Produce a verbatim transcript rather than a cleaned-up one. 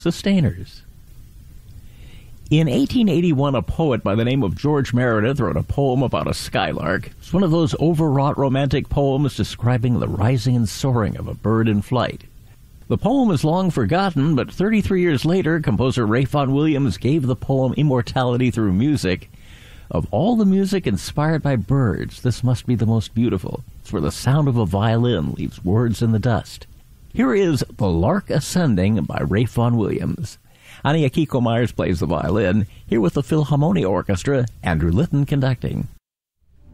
Sustainers. In eighteen eighty-one, a poet by the name of George Meredith wrote a poem about a skylark. It's one of those overwrought romantic poems describing the rising and soaring of a bird in flight. The poem is long forgotten, but thirty-three years later, composer Ralph Vaughan Williams gave the poem immortality through music. Of all the music inspired by birds, this must be the most beautiful. It's where the sound of a violin leaves words in the dust. Here is The Lark Ascending by Ralph Vaughan Williams. Anya Kiko Myers plays the violin, here with the Philharmonia Orchestra, Andrew Litton conducting.